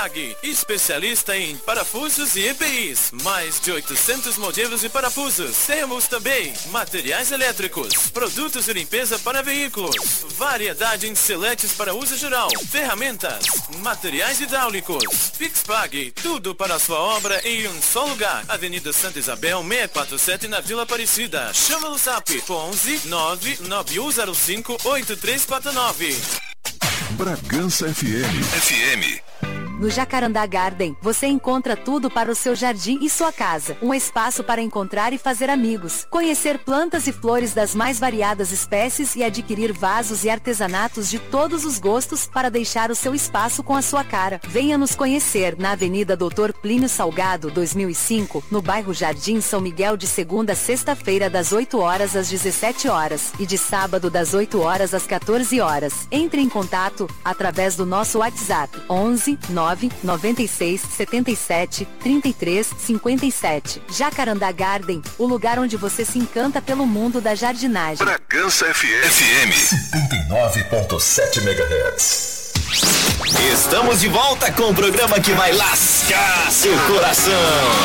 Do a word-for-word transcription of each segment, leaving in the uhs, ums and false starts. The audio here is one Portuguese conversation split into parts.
Pag, especialista em parafusos e E P Is. Mais de oitocentos modelos de parafusos. Temos também materiais elétricos, produtos de limpeza para veículos, variedade em seletes para uso geral, ferramentas, materiais hidráulicos. Fixpag, tudo para a sua obra em um só lugar. Avenida Santa Isabel, seiscentos e quarenta e sete, na Vila Aparecida. Chama no zap onze nove nove um zero cinco oito três quatro nove. Bragança F M. F M. No Jacarandá Garden, você encontra tudo para o seu jardim e sua casa. Um espaço para encontrar e fazer amigos, conhecer plantas e flores das mais variadas espécies e adquirir vasos e artesanatos de todos os gostos para deixar o seu espaço com a sua cara. Venha nos conhecer na Avenida doutor Plínio Salgado, dois mil e cinco, no bairro Jardim São Miguel, de segunda a sexta-feira das oito horas às dezessete horas e de sábado das oito horas às quatorze horas. Entre em contato através do nosso WhatsApp onze nove nove seis sete sete três três cinco sete. Jacarandá Garden, o lugar onde você se encanta pelo mundo da jardinagem. Bragança F M. F M setenta e nove ponto sete megahertz. Estamos de volta com o programa que vai lascar seu coração.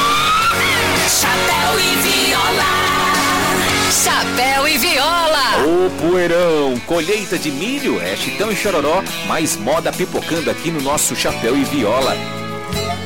Chapéu e Viola. Chapéu e Viola. Ô poeirão, colheita de milho, é Chitão e Chororó, mais moda pipocando aqui no nosso Chapéu e Viola.